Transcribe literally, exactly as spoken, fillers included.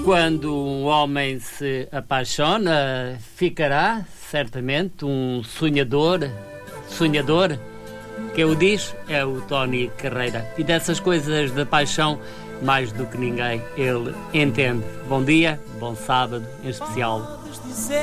Quando um homem se apaixona, ficará certamente um sonhador, sonhador. Quem o diz é o Tony Carreira. E dessas coisas da paixão, mais do que ninguém, ele entende. Bom dia, bom sábado, em especial.